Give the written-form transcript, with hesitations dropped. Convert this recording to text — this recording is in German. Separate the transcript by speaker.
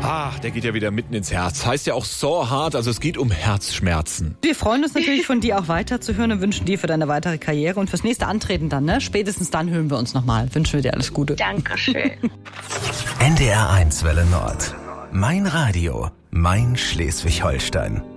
Speaker 1: Der geht ja wieder mitten ins Herz. Heißt ja auch So Hard, also es geht um Herzschmerzen.
Speaker 2: Wir freuen uns natürlich, von dir auch weiterzuhören und wünschen dir für deine weitere Karriere und fürs nächste Antreten dann, ne? Spätestens dann hören wir uns nochmal. Wünschen wir dir alles Gute.
Speaker 3: Dankeschön.
Speaker 4: NDR 1 Welle Nord. Mein Radio, mein Schleswig-Holstein.